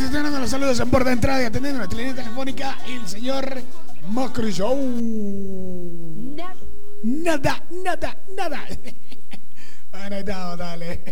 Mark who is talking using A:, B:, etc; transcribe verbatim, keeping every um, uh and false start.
A: gestionando los saludos en puerta de entrada y atendiendo la línea telefónica el señor Macri Show. Nada, nada, nada. Bueno, ahí estamos, dale.